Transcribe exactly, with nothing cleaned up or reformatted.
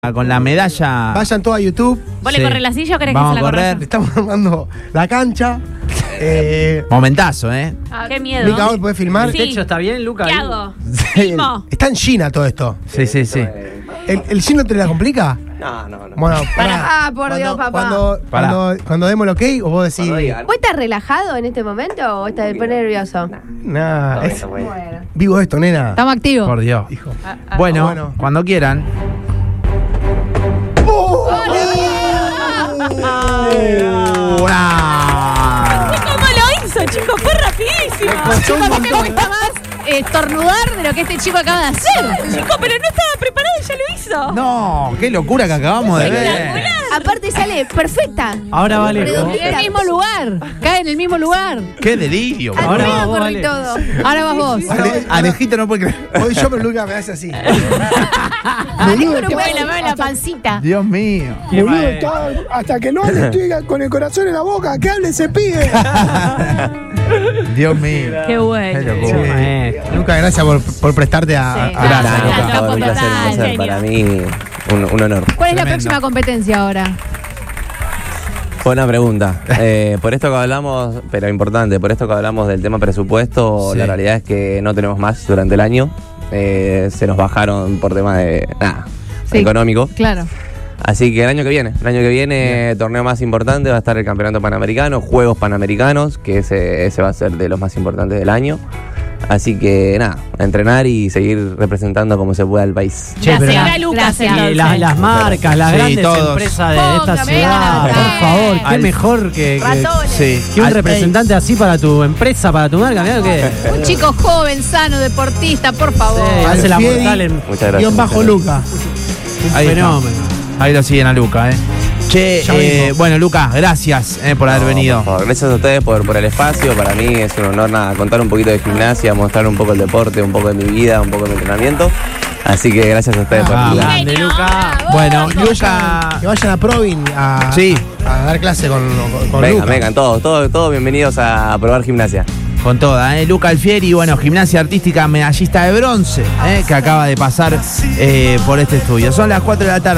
la, con la medalla. Vayan todos a YouTube. ¿Vos Sí. le corres la silla o querés Vamos que se la a correr. Le estamos armando la cancha. Eh, Momentazo, ¿eh? corra? Qué miedo. Mica, ¿vos podés filmar? ¿El Sí. techo está bien, Luca? ¿Qué ahí? hago? Sí. Filmo. Está en China todo esto. Sí, sí, sí. ¿El, el Gino te la complica? No, no, no. Bueno, pará. Ah, por Dios, papá. Cuando, Pará. cuando, cuando demos el ok, o vos decís. Cuando digan. ¿Vos estás relajado en este momento o estás después nervioso? Nah, No, es- eso, güey. Bueno. vivo esto, nena. Estamos activos. Por Dios. Hijo. Bueno, bueno. cuando quieran. ¡Una! ¿Cómo lo hizo, chicos? Fue rapidísimo. Chicos, a mí me cuesta más eh, estornudar de lo que este chico acaba de hacer. Chico, pero no estaba preparado y ya lo hizo. No, qué locura que acabamos de ver. Aparte sale perfecta. Ahora vale. En el mismo lugar. Cae en el mismo lugar. Qué delirio. Al Ahora pedo vas vos, corre y Ale. todo. Ahora vas vos. Ale- Alejito no puede creer. Hoy yo, pero Luca me hace así. Alejo no puede lavar la pancita. Dios mío. Boludo, está- hasta que no hable estoy con el corazón en la boca. Que hable ese pibe. Dios mío. Qué bueno. Qué locura. Maestro. Luca, gracias por, por prestarte a. Sí. a- Gracias, No, Luca. por favor, un placer, un placer. Genio. Para mí, un, un honor. ¿Cuál es la Tremendo. próxima competencia ahora? Buena pregunta. Eh, por esto que hablamos, pero importante, por esto que hablamos del tema presupuesto, Sí. la realidad es que no tenemos más durante el año. Eh, se nos bajaron por tema de nada, Sí. económico. Claro. Así que el año que viene, el año que viene, torneo más importante va a estar el Campeonato Panamericano, Juegos Panamericanos, que ese, ese va a ser de los más importantes del año. Así que nada, a entrenar y seguir representando como se pueda al país. Che, pero Gracias, la- Lucas, gracias. Y entonces. las, las marcas, las Sí, grandes todos. empresas de, de esta Póngame ciudad, ganas, por favor, qué Al- mejor que, que, Ratones. Sí. que un Al- representante así para tu empresa, para tu marca. Mirá que Un chico joven, sano, deportista, por favor. Sí, hace la Alfieri, mortal en Muchas gracias. Guión bajo muchas Luca. un Ahí está. fenómeno. Ahí lo siguen a Luca, ¿eh? Che, Ya eh, mismo. bueno, Lucas, gracias eh, por haber No, venido. por favor. Gracias a ustedes por, por el espacio. Para mí es un honor nada, contar un poquito de gimnasia, mostrar un poco el deporte, un poco de mi vida, un poco de mi entrenamiento. Así que gracias a ustedes Ah, por la- Grande, Genio. Luca. Bueno, Que vayan, Luca. que vayan a Provin a, Sí. a dar clase con, con, con Vengan, Luca. vengan, todos, todos, todos bienvenidos a probar gimnasia. Con toda, ¿eh? Luca Alfieri, bueno, gimnasia artística medallista de bronce, ¿eh? Que acaba de pasar eh, por este estudio. Son las cuatro de la tarde.